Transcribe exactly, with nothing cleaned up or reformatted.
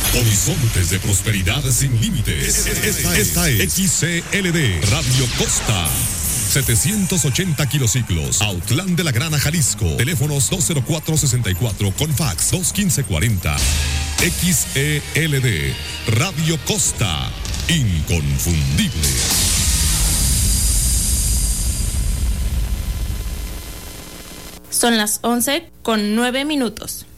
Horizontes de prosperidad sin límites. Esta, esta es X C L D Radio Costa. setecientos ochenta kilociclos, Autlán de la Grana, Jalisco. Teléfonos dos cero cuatro sesenta y cuatro con fax dos quince cuarenta. X E L D Radio Costa. Inconfundible. Son las once con nueve minutos.